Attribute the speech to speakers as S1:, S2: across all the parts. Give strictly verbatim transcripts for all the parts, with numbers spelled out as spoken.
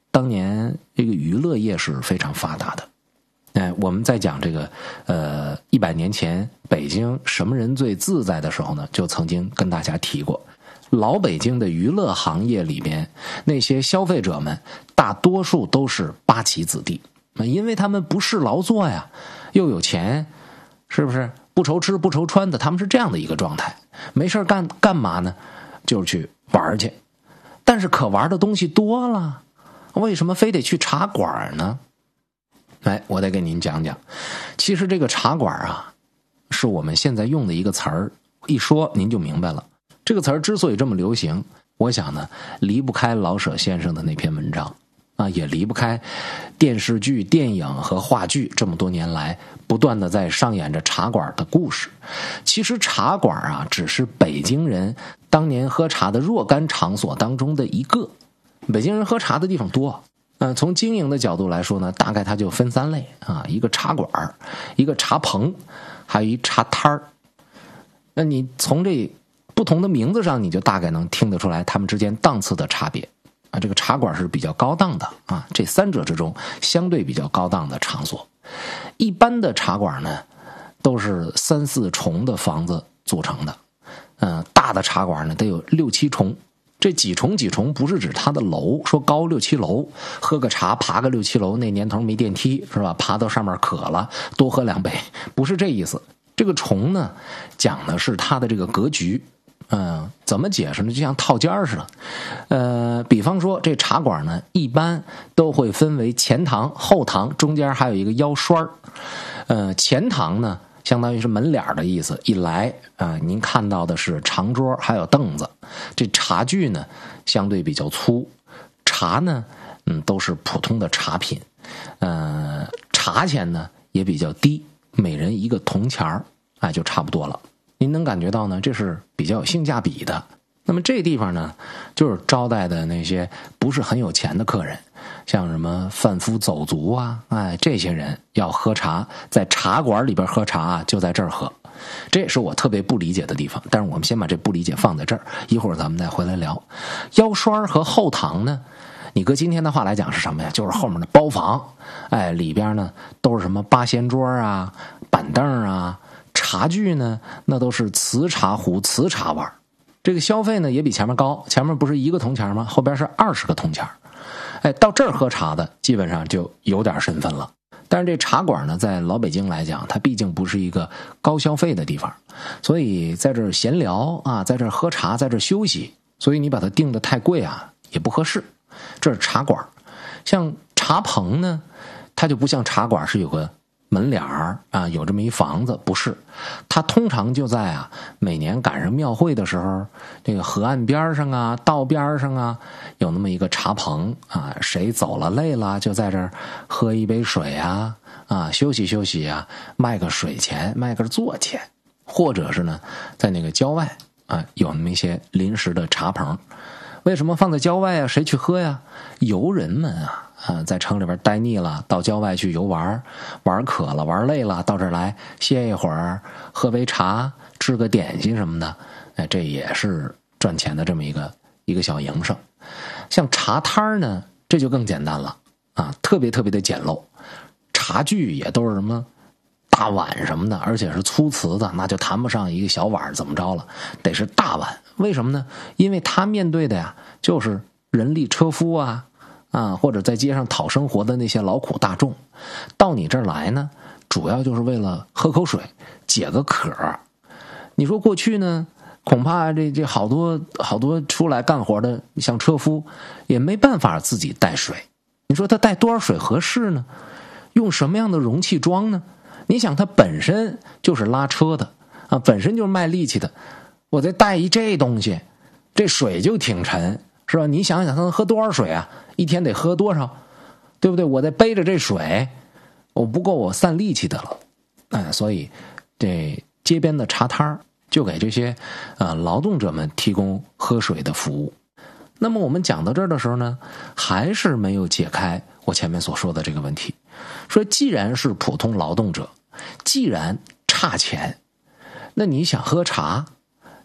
S1: 当年这个娱乐业是非常发达的。哎，我们在讲这个呃一百年前北京什么人最自在的时候呢，就曾经跟大家提过，老北京的娱乐行业里边，那些消费者们大多数都是八旗子弟，因为他们不是劳作呀，又有钱，是不是不愁吃不愁穿的？他们是这样的一个状态，没事干干嘛呢？就是去玩去。但是可玩的东西多了，为什么非得去茶馆呢？哎，我得给您讲讲，其实这个茶馆啊，是我们现在用的一个词儿，一说您就明白了。这个词儿之所以这么流行，我想呢，离不开老舍先生的那篇文章啊，也离不开电视剧、电影和话剧这么多年来不断的在上演着茶馆的故事。其实茶馆啊，只是北京人当年喝茶的若干场所当中的一个。北京人喝茶的地方多。呃，从经营的角度来说呢，大概它就分三类啊，一个茶馆，一个茶棚，还有一茶摊儿。那你从这不同的名字上，你就大概能听得出来他们之间档次的差别啊。这个茶馆是比较高档的啊，这三者之中相对比较高档的场所。一般的茶馆呢，都是三四重的房子组成的，嗯、呃，大的茶馆呢得有六七重。这几重几重不是指它的楼，说高六七楼，喝个茶爬个六七楼，那年头没电梯是吧？爬到上面渴了，多喝两杯，不是这意思。这个重呢，讲的是它的这个格局，嗯、呃，怎么解释呢？就像套间似的。呃，比方说这茶馆呢，一般都会分为前堂、后堂，中间还有一个腰栓儿。呃，前堂呢，相当于是门脸的意思，一来啊、呃，您看到的是长桌还有凳子。这茶具呢相对比较粗，茶呢嗯都是普通的茶品，呃茶钱呢也比较低，每人一个铜钱儿，哎就差不多了。您能感觉到呢，这是比较有性价比的。那么这地方呢，就是招待的那些不是很有钱的客人，像什么贩夫走卒啊，哎这些人要喝茶，在茶馆里边喝茶啊，就在这儿喝。这也是我特别不理解的地方，但是我们先把这不理解放在这儿，一会儿咱们再回来聊。腰栓和后堂呢，你搁今天的话来讲是什么呀？就是后面的包房，哎，里边呢都是什么八仙桌啊、板凳啊，茶具呢那都是瓷茶壶、瓷茶碗。这个消费呢也比前面高，前面不是一个铜钱吗？后边是二十个铜钱。哎，到这儿喝茶的基本上就有点身份了。但是这茶馆呢，在老北京来讲，它毕竟不是一个高消费的地方，所以在这儿闲聊啊，在这儿喝茶，在这儿休息，所以你把它定得太贵啊，也不合适。这是茶馆。像茶棚呢，它就不像茶馆是有个门脸儿啊，有这么一房子，不是，它通常就在啊每年赶上庙会的时候，这个河岸边上啊、道边上啊，有那么一个茶棚啊，谁走了累了，就在这儿喝一杯水啊，啊休息休息啊，卖个水钱，卖个坐钱，或者是呢，在那个郊外啊，有那么一些临时的茶棚。为什么放在郊外啊？谁去喝呀？游人们啊，啊，在城里边待腻了，到郊外去游玩，玩渴了，玩累了，到这儿来歇一会儿，喝杯茶，吃个点心什么的，哎，这也是赚钱的这么一个一个小营生。像茶摊呢，这就更简单了啊，特别特别的简陋，茶具也都是什么大碗什么的，而且是粗瓷的，那就谈不上一个小碗怎么着了，得是大碗。为什么呢？因为他面对的呀，就是人力车夫啊，啊，或者在街上讨生活的那些劳苦大众，到你这儿来呢，主要就是为了喝口水，解个渴。你说过去呢，恐怕这这好多好多出来干活的，像车夫，也没办法自己带水。你说他带多少水合适呢？用什么样的容器装呢？你想他本身就是拉车的啊，本身就是卖力气的，我再带一这东西，这水就挺沉，是吧？你想想他能喝多少水啊？一天得喝多少，对不对？我再背着这水，我不够我散力气的了。哎，所以这街边的茶摊就给这些啊劳动者们提供喝水的服务。那么我们讲到这儿的时候呢，还是没有解开我前面所说的这个问题。说既然是普通劳动者，既然差钱，那你想喝茶，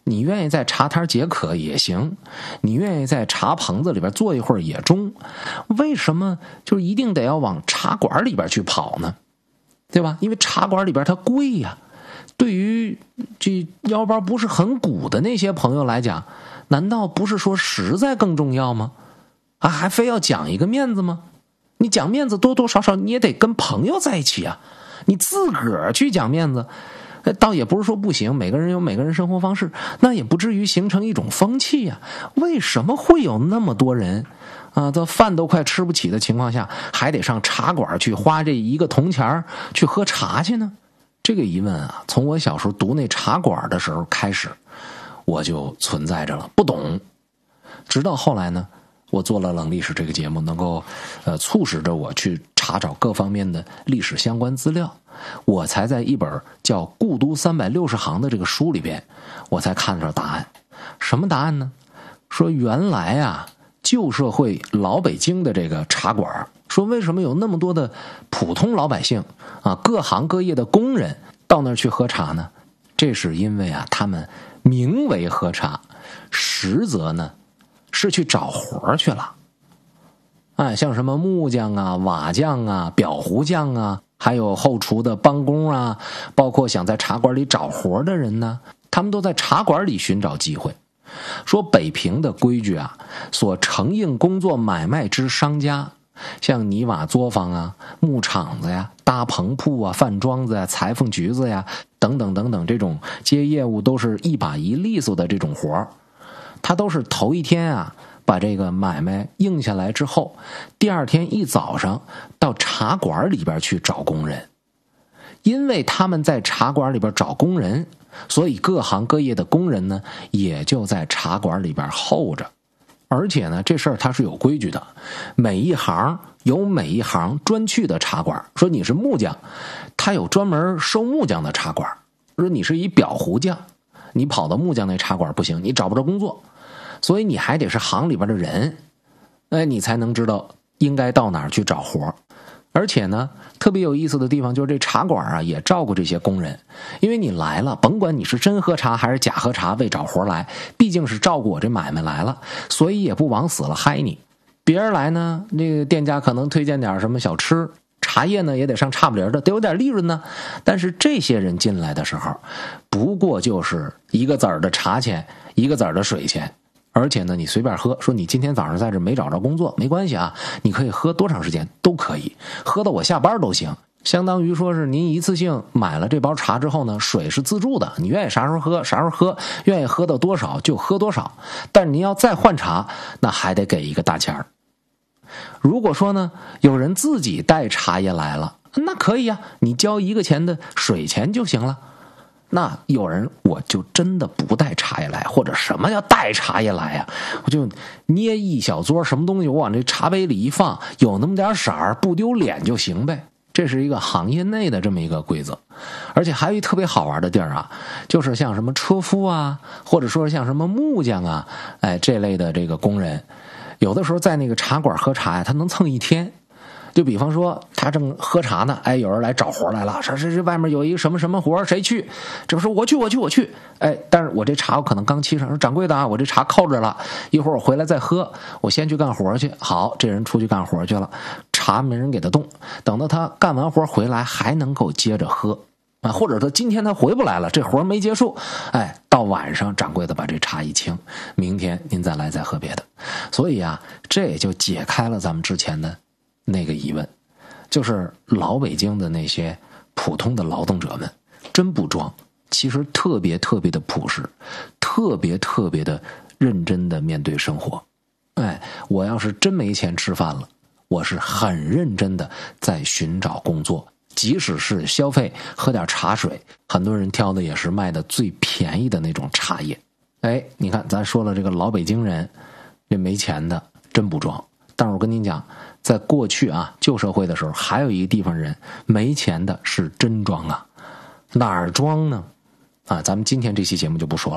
S1: 你愿意在茶摊解渴也行，你愿意在茶棚子里边坐一会儿也中，为什么就一定得要往茶馆里边去跑呢？对吧？因为茶馆里边它贵呀。对于这腰包不是很鼓的那些朋友来讲，难道不是说实在更重要吗？啊，还非要讲一个面子吗？你讲面子多多少少你也得跟朋友在一起啊，你自个儿去讲面子，倒也不是说不行，每个人有每个人生活方式，那也不至于形成一种风气呀。为什么会有那么多人啊，这饭都快吃不起的情况下，还得上茶馆去花这一个铜钱去喝茶去呢？这个疑问啊，从我小时候读那茶馆的时候开始，我就存在着了，不懂。直到后来呢，我做了冷历史这个节目，能够呃促使着我去查找各方面的历史相关资料，我才在一本叫《故都三百六十行》的这个书里边，我才看到答案。什么答案呢？说原来啊，旧社会老北京的这个茶馆，说为什么有那么多的普通老百姓啊，各行各业的工人到那儿去喝茶呢？这是因为啊，他们名为喝茶，实则呢是去找活去了。哎，像什么木匠啊、瓦匠啊、裱糊匠啊，还有后厨的帮工啊，包括想在茶馆里找活的人呢，他们都在茶馆里寻找机会。说北平的规矩啊，所承应工作买卖之商家，像泥瓦作坊啊、木厂子呀、搭棚铺啊、饭庄子呀、裁缝局子呀等等等等，这种接业务都是一把一利索的这种活儿，他都是头一天啊把这个买卖应下来之后，第二天一早上到茶馆里边去找工人。因为他们在茶馆里边找工人，所以各行各业的工人呢也就在茶馆里边候着。而且呢，这事儿它是有规矩的，每一行有每一行专去的茶馆。说你是木匠，他有专门收木匠的茶馆。说你是一裱糊匠，你跑到木匠那茶馆不行，你找不着工作，所以你还得是行里边的人，哎，你才能知道应该到哪儿去找活。而且呢，特别有意思的地方就是这茶馆啊也照顾这些工人，因为你来了，甭管你是真喝茶还是假喝茶，为找活来，毕竟是照顾我这买卖来了，所以也不往死了嗨你。别人来呢，这个店家可能推荐点什么小吃，茶叶呢也得上差不离的，得有点利润呢。但是这些人进来的时候，不过就是一个子儿的茶钱，一个子儿的水钱。而且呢，你随便喝，说你今天早上在这没找着工作没关系啊，你可以喝多长时间都可以，喝到我下班都行。相当于说是您一次性买了这包茶之后呢，水是自助的，你愿意啥时候喝啥时候喝，愿意喝到多少就喝多少。但是您要再换茶，那还得给一个大钱儿。如果说呢，有人自己带茶叶来了，那可以啊，你交一个钱的水钱就行了。那有人我就真的不带茶叶来，或者什么叫带茶叶来呀、啊？我就捏一小撮什么东西，我往这茶杯里一放，有那么点色儿，不丢脸就行呗。这是一个行业内的这么一个规则。而且还有一特别好玩的地儿啊，就是像什么车夫啊，或者说像什么木匠啊，哎这类的这个工人，有的时候在那个茶馆喝茶呀，他能蹭一天。就比方说他正喝茶呢，哎，有人来找活来了，说这这外面有一个什么什么活，谁去？这不说我去我去我去，哎，但是我这茶我可能刚沏上，说掌柜的啊，我这茶扣着了，一会儿我回来再喝，我先去干活去。好，这人出去干活去了，茶没人给他动，等到他干完活回来还能够接着喝啊，或者说今天他回不来了，这活没结束，哎，到晚上掌柜的把这茶一清，明天您再来再喝别的。所以啊，这也就解开了咱们之前的那个疑问，就是老北京的那些普通的劳动者们真不装，其实特别特别的朴实，特别特别的认真的面对生活。哎，我要是真没钱吃饭了，我是很认真的在寻找工作，即使是消费喝点茶水，很多人挑的也是卖的最便宜的那种茶叶。哎，你看咱说了这个老北京人这没钱的真不装，但是我跟您讲，在过去啊旧社会的时候，还有一个地方人没钱的是真装啊。哪儿装呢？啊，咱们今天这期节目就不说了。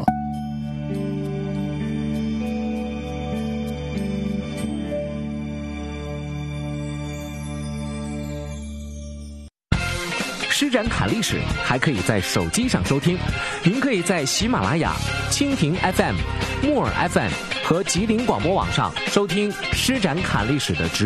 S2: 施展侃历史还可以在手机上收听，您可以在喜马拉雅、蜻蜓 F M、木耳 F M 和吉林广播网上收听施展侃历史的直